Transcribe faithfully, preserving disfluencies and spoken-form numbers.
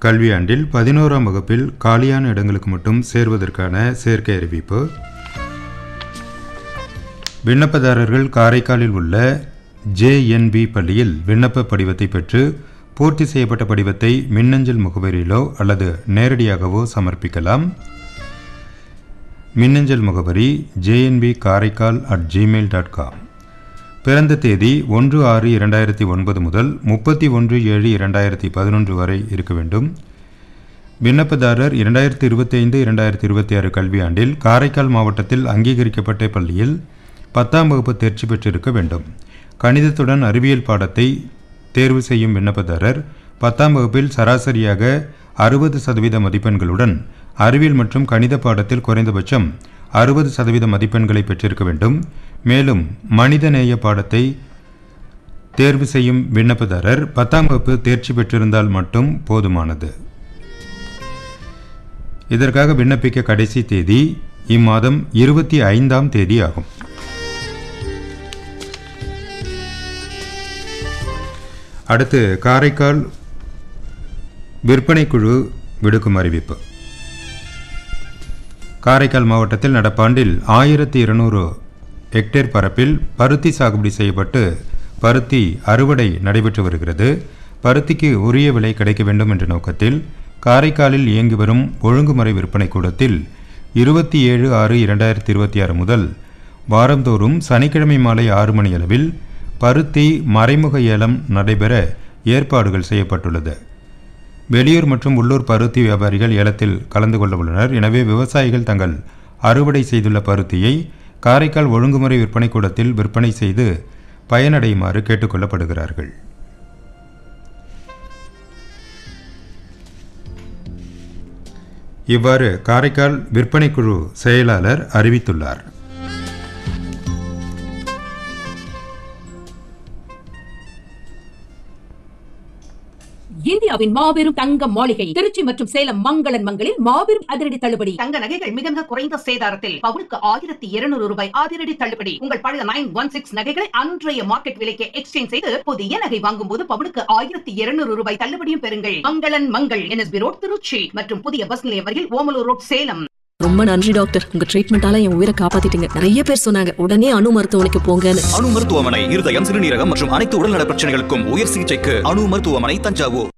கல்வியாண்டில் பதினோராம் வகுப்பில் காலியான இடங்களுக்கு மட்டும் சேர்வதற்கான சேர்க்கை அறிவிப்பு. விண்ணப்பதாரர்கள் காரைக்காலில் உள்ள ஜேஎன்பி பள்ளியில் விண்ணப்ப படிவத்தை பெற்று பூர்த்தி செய்யப்பட்ட படிவத்தை மின்னஞ்சல் முகவரியிலோ அல்லது நேரடியாகவோ சமர்ப்பிக்கலாம். மின்னஞ்சல் முகவரி JNP Karaikal at Gmail dot com. பிறந்த தேதி ஒன்று ஆறு இரண்டாயிரத்தி ஒன்பது முதல் முப்பத்தி ஒன்று ஏழு இரண்டாயிரத்தி பதினொன்று வரை இருக்க வேண்டும். விண்ணப்பதாரர் இரண்டாயிரத்தி இருபத்தி ஐந்து இரண்டாயிரத்தி இருபத்தி ஆறு கல்வியாண்டில் காரைக்கால் மாவட்டத்தில் அங்கீகரிக்கப்பட்ட பள்ளியில் பத்தாம் வகுப்பு தேர்ச்சி பெற்றிருக்க வேண்டும். கணிதத்துடன் அறிவியல் பாடத்தை தேர்வு செய்யும் விண்ணப்பதாரர் பத்தாம் வகுப்பில் சராசரியாக அறுபது சதவீத மதிப்பெண்களுடன் அறிவியல் மற்றும் கணித பாடத்தில் குறைந்தபட்சம் அறுபது சதவீத மதிப்பெண்களை பெற்றிருக்க வேண்டும். மேலும் மனிதநேய பாடத்தை தேர்வு செய்யும் விண்ணப்பதாரர் பத்தாம் வகுப்பு தேர்ச்சி பெற்றிருந்தால் மட்டும் போதுமானது. இதற்காக விண்ணப்பிக்க கடைசி தேதி இம்மாதம் இருபத்தி ஐந்தாம் தேதி ஆகும். அடுத்து காரைக்கால் விற்பனை குழு விடுக்கும் அறிவிப்பு. காரைக்கால் மாவட்டத்தில் நடப்பாண்டில் ஆயிரத்தி இருநூறு ஹெக்டேர் பரப்பில் பருத்தி சாகுபடி செய்யப்பட்டு பருத்தி அறுவடை நடைபெற்று வருகிறது. பருத்திக்கு உரிய விலை கிடைக்க வேண்டும் என்ற நோக்கத்தில் காரைக்காலில் இயங்கி வரும் ஒழுங்குமுறை விற்பனை கூடத்தில் இருபத்தி ஏழு ஆறு இரண்டாயிரத்தி இருபத்தி ஆறு முதல் வாரந்தோறும் சனிக்கிழமை மாலை ஆறு மணி அளவில் பருத்தி மறைமுக ஏலம் நடைபெற ஏற்பாடுகள் செய்யப்பட்டுள்ளது. வெளியூர் மற்றும் உள்ளூர் பருத்தி வியாபாரிகள் ஏலத்தில் கலந்து கொள்ள உள்ளனர். எனவே விவசாயிகள் தங்கள் அறுவடை செய்துள்ள பருத்தியை காரைக்கால் ஒழுங்குமுறை விற்பனை கூடத்தில் விற்பனை செய்து பயனடையுமாறு கேட்டுக்கொள்ளப்படுகிறார்கள். இவ்வாறு காரைக்கால் விற்பனை குழு செயலாளர் அறிவித்துள்ளார். இந்தியாவின் மாபெரும் தங்க மாளிகை திருச்சி மற்றும் சேலம் மங்களன் மங்களில் மாபெரும் அதிரடி தள்ளுபடி. தங்க நகைகள் மிக மிக குறைந்த சேதாரத்தில் பவுனுக்கு ஆயிரத்தி இருநூறு ரூபாய் அதிரடி தள்ளுபடி. உங்கள் பழைய நைன் ஒன் சிக்ஸ் நகைகளை அன்றைய மார்க்கெட் விலைக்கு எக்ஸ்சேஞ்ச் செய்து புதிய நகை வாங்கும் போது பவுனுக்கு ஆயிரத்தி இருநூறு ரூபாய் தள்ளுபடியும் பெறுங்கள். மங்களன் மங்கள் என்எஸ்பி ரோட் திருச்சி மற்றும் புதிய பஸ் நிலையம் வரையில் ஓமலூர் ரோட் சேலம். ரொம்ப நன்றி டாக்டர், உங்க ட்ரீட்மெண்டால என் உயிரை காப்பாத்திட்டீங்க. நிறைய பேர் சொன்னாங்க உடனே அணு மருத்துவமனைக்கு போங்கன்னு. அணு மருத்துவமனை இருதயம், சிறுநீரகம் மற்றும் அனைத்து உடல்நல பிரச்சனைகளுக்கும் உயர் சிகிச்சைக்கு அணு மருத்துவமனை தஞ்சாவூர்.